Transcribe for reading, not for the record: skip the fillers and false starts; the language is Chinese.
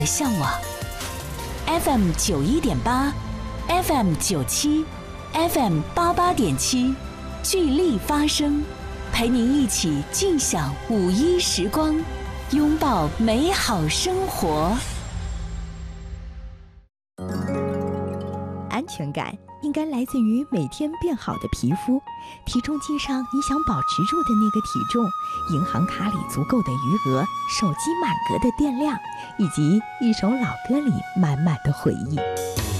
向往。FM 91.8 FM 97 FM 88.7，聚力发声，陪您一起尽享5·1时光，拥抱美好生活。 安全感应该来自于每天变好的皮肤，体重计上你想保持住的那个体重，银行卡里足够的余额，手机满格的电量，以及一首老歌里满满的回忆。